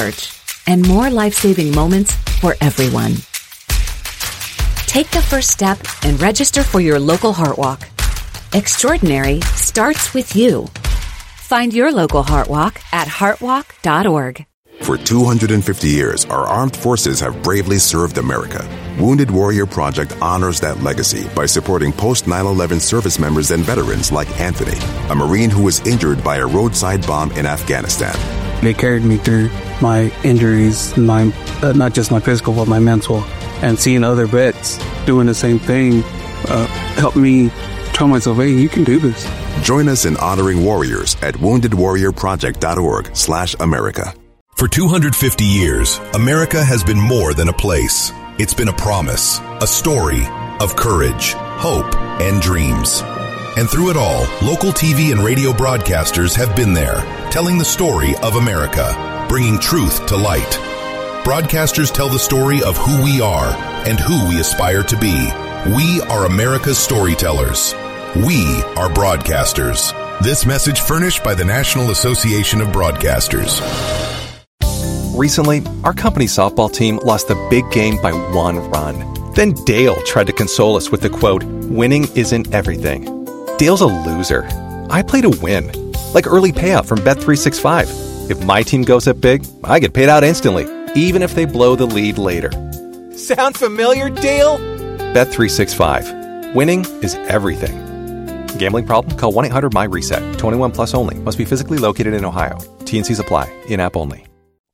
research, and more life-saving moments for everyone. Take the first step and register for your local Heart Walk. Extraordinary starts with you. Find your local Heart Walk at heartwalk.org. For 250 years, our armed forces have bravely served America. Wounded Warrior Project honors that legacy by supporting post-9/11 service members and veterans like Anthony, a Marine who was injured by a roadside bomb in Afghanistan. They carried me through my injuries, not just my physical, but my mental. And seeing other vets doing the same thing helped me tell myself, hey, you can do this. Join us in honoring warriors at woundedwarriorproject.org/America. For 250 years, America has been more than a place. It's been a promise, a story of courage, hope, and dreams. And through it all, local TV and radio broadcasters have been there, telling the story of America, bringing truth to light. Broadcasters tell the story of who we are and who we aspire to be. We are America's storytellers. We are broadcasters. This message furnished by the National Association of Broadcasters. Recently, our company's softball team lost the big game by 1 run. Then Dale tried to console us with the quote, "Winning isn't everything." Dale's a loser. I play to win, like early payout from Bet365. If my team goes up big, I get paid out instantly, even if they blow the lead later. Sound familiar, Dale? Bet365. Winning is everything. Gambling problem? Call 1-800-MY-RESET. 21 plus only. Must be physically located in Ohio. T&Cs apply. In-app only.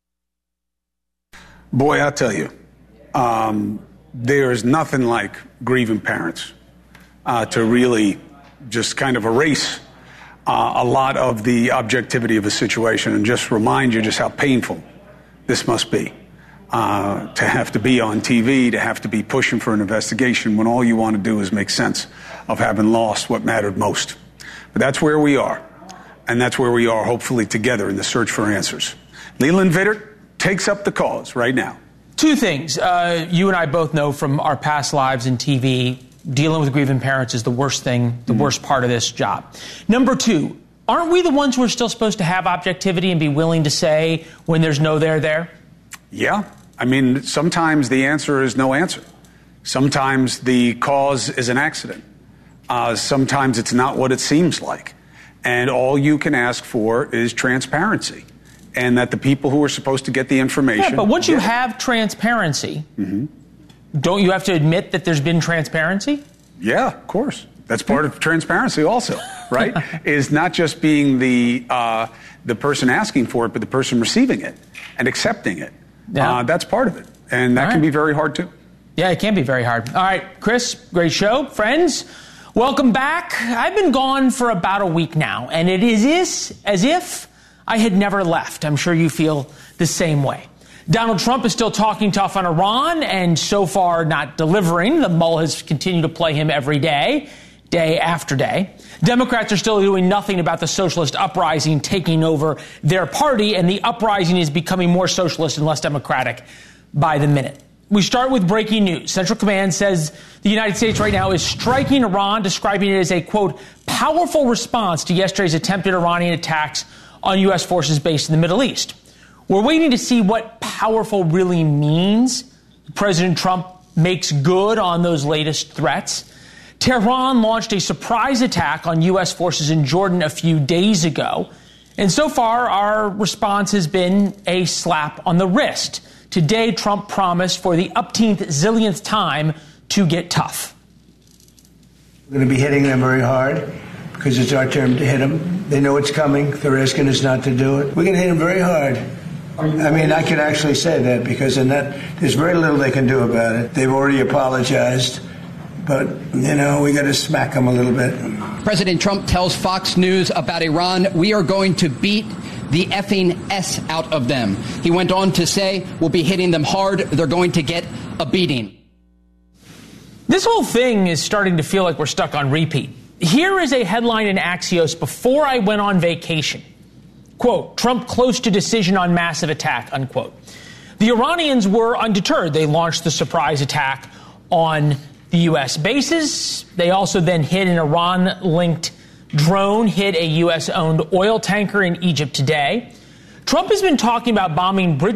Boy, I tell you, there is nothing like grieving parents to really just kind of erase a lot of the objectivity of a situation and just remind you just how painful this must be. To have to be on TV, to have to be pushing for an investigation when all you want to do is make sense of having lost what mattered most. But that's where we are. And that's where we are, hopefully, together in the search for answers. Leland Vittert takes up the cause right now. Two things. You and I both know from our past lives in TV, dealing with grieving parents is the worst thing, the worst part of this job. Number two, aren't we the ones who are still supposed to have objectivity and be willing to say when there's no there? Yeah. I mean, sometimes the answer is no answer. Sometimes the cause is an accident. Sometimes it's not what it seems like. And all you can ask for is transparency. And that the people who are supposed to get the information... Yeah, but once you have transparency, don't you have to admit that there's been transparency? Yeah, of course. That's part of transparency also, right? Is not just being the person asking for it, but the person receiving it and accepting it. Yeah. That's part of it. And that can be very hard, too. Yeah, it can be very hard. All right, Chris, great show. Friends, welcome back. I've been gone for about a week now, and it is as if I had never left. I'm sure you feel the same way. Donald Trump is still talking tough on Iran and so far not delivering. The mull has continued to play him every day, day after day. Democrats are still doing nothing about the socialist uprising taking over their party, and the uprising is becoming more socialist and less democratic by the minute. We start with breaking news. Central Command says the United States right now is striking Iran, describing it as a, quote, powerful response to yesterday's attempted Iranian attacks on U.S. forces based in the Middle East. We're waiting to see what powerful really means. President Trump makes good on those latest threats. Tehran launched a surprise attack on U.S. forces in Jordan a few days ago. And so far, our response has been a slap on the wrist. Today, Trump promised for the upteenth zillionth time to get tough. We're going to be hitting them very hard because it's our turn to hit them. They know it's coming. They're asking us not to do it. We're going to hit them very hard. I mean, I can actually say that because in that, there's very little they can do about it. They've already apologized. But, you know, we got to smack them a little bit. President Trump tells Fox News about Iran, we are going to beat the effing S out of them. He went on to say, we'll be hitting them hard. They're going to get a beating. This whole thing is starting to feel like we're stuck on repeat. Here is a headline in Axios before I went on vacation. Quote, Trump close to decision on massive attack, unquote. The Iranians were undeterred. They launched the surprise attack on the U.S. bases. They also then hit an Iran-linked drone, hit a U.S.-owned oil tanker in Egypt today. Trump has been talking about bombing bridges